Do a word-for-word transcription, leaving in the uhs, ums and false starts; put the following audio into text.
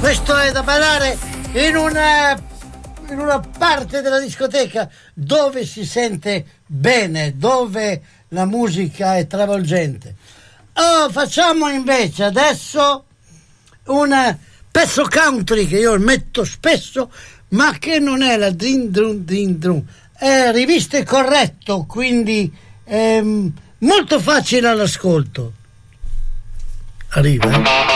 Questo è da ballare in una, in una parte della discoteca dove si sente bene, dove la musica è travolgente. Oh, facciamo invece adesso un pezzo country che io metto spesso, ma che non è la din drum din drum, è riviste corretto, quindi è molto facile all'ascolto. Arriva, eh?